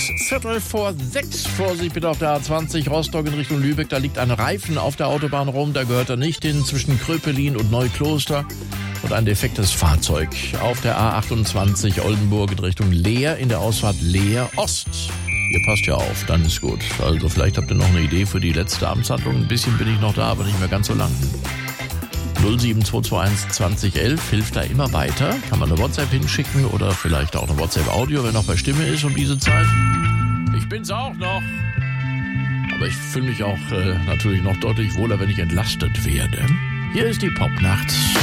5:45. Vorsicht bitte auf der A20 Rostock in Richtung Lübeck. Da liegt ein Reifen auf der Autobahn rum. Da gehört er nicht hin, zwischen Kröpelin und Neukloster. Und ein defektes Fahrzeug auf der A28 Oldenburg in Richtung Leer in der Ausfahrt Leer Ost. Ihr passt ja auf, dann ist gut. Also vielleicht habt ihr noch eine Idee für die letzte Amtshandlung. Ein bisschen bin ich noch da, aber nicht mehr ganz so lang. 07221 2011 hilft da immer weiter. Kann man eine WhatsApp hinschicken oder vielleicht auch eine WhatsApp-Audio, wenn noch bei Stimme ist um diese Zeit. Ich bin's auch noch. Aber ich fühle mich auch natürlich noch deutlich wohler, wenn ich entlastet werde. Hier ist die Popnacht.